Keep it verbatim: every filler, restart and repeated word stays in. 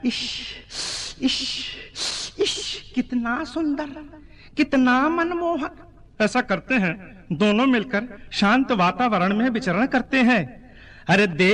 इश इश इश कितना सुंदर, कितना मनमोहक। ऐसा करते हैं, दोनों मिलकर शांत वातावरण में विचरण करते हैं। अरे देख